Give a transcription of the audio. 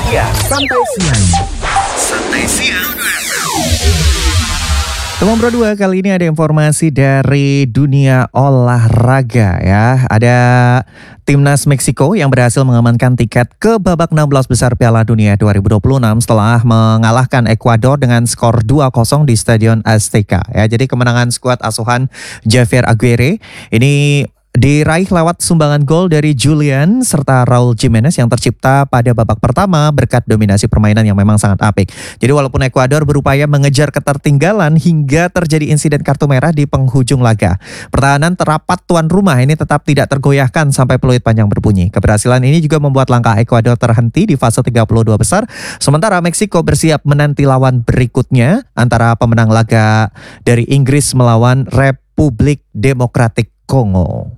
Santai siang. Teman Bro 2, kali ini ada informasi dari dunia olahraga ya. Ada Timnas Meksiko yang berhasil mengamankan tiket ke babak 16 besar Piala Dunia 2026 setelah mengalahkan Ekuador dengan skor 2-0 di Stadion Azteca ya. Jadi kemenangan skuad asuhan Javier Aguirre ini diraih lewat sumbangan gol dari Julian serta Raul Jimenez yang tercipta pada babak pertama berkat dominasi permainan yang memang sangat apik. Jadi walaupun Ekuador berupaya mengejar ketertinggalan hingga terjadi insiden kartu merah di penghujung laga, pertahanan terapat tuan rumah ini tetap tidak tergoyahkan sampai peluit panjang berbunyi. Keberhasilan ini juga membuat langkah Ekuador terhenti di fase 32 besar, sementara Meksiko bersiap menanti lawan berikutnya antara pemenang laga dari Inggris melawan Republik Demokratik Kongo.